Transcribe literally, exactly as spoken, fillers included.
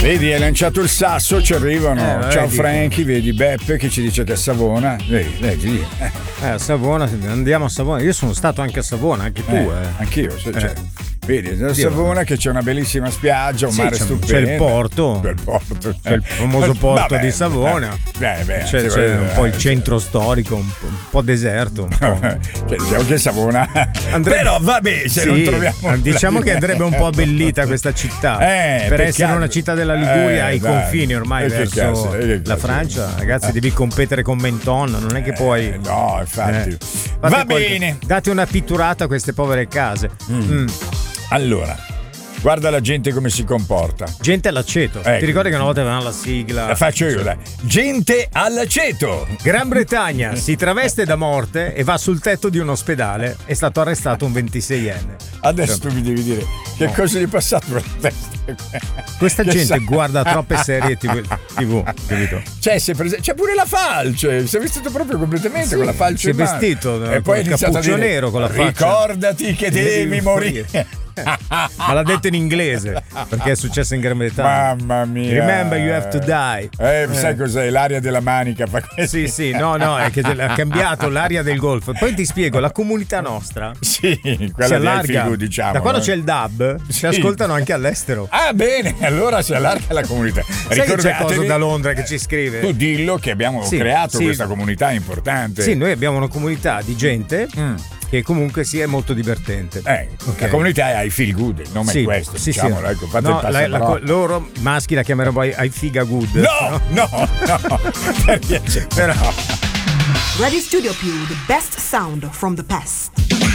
Vedi, hai lanciato il sasso, ci arrivano. Eh, Ciao vedi. Franchi, vedi Beppe che ci dice che è Savona. Vedi, leggi lì. Eh, a Savona, andiamo a Savona. Io sono stato anche a Savona, anche tu, Eh, eh. Anch'io, se- Eh. cioè, vedi, da Savona che c'è una bellissima spiaggia, un Sì, mare c'è- stupendo. c'è il porto. C'è il porto. C'è il famoso porto Vabbè, di Savona. Beh, beh, C'è, sì, c'è un po' il eh, centro storico, un po', un po' deserto. Un po'. Cioè, diciamo che Savona. Andrebbe- Però vabbè, se Sì, non troviamo. diciamo che andrebbe un po' abbellita questa città. Eh, per peccato. essere una città della Liguria, Eh, ai dai. confini ormai Eh, che verso cazzo, eh, che la cazzo. Francia, ragazzi, devi competere con Menton, non è che puoi. Eh, no, infatti. Eh. Va Fate qualche- bene. Date una pitturata a queste povere case. Mm. Allora, guarda la gente come si comporta. Gente all'aceto. Ecco. Ti ricordi che una volta avevano la sigla? La faccio io, dai. Gente all'aceto. Gran Bretagna si traveste da morte e va sul tetto di un ospedale. È stato arrestato un ventiseienne. Adesso tu mi devi dire che cosa gli è passato per la testa. Questa Che gente sa- guarda troppe serie tivù, tivù, capito? Cioè, si è prese- c'è pure la falce. Si è vestito proprio completamente Sì, con la falce si è in mano. vestito, e con poi ha il iniziato a cappuccio dire, nero con la faccia. ricordati che devi, Devi morire. Ma l'ha detto in inglese perché è successo in Gran Bretagna. Mamma mia. Remember you have to die. Eh, sai cos'è? L'aria della manica fa questo. Sì, sì, no, no, è che ha cambiato l'aria del golf. Poi ti spiego, la comunità nostra Sì, si quella di allarga. Alfigu, diciamo. Da quando eh. c'è il D A B, Sì. si ascoltano anche all'estero. Ah, bene, allora si allarga la comunità. Sai che c'è cosa da Londra che ci scrive? Tu dillo che abbiamo Sì, creato sì. questa comunità importante. Sì, noi abbiamo una comunità di gente Mm. che comunque sì, è molto divertente. Eh, Ok. La comunità è I Feel Good, il nome Sì, è questo, sì, diciamolo, sì. ecco, fate No, il la- la- passaparola. loro maschi la chiameranno poi I figa good. No, no, no, per piacere. Però Radio Studio Più, the best sound from the past.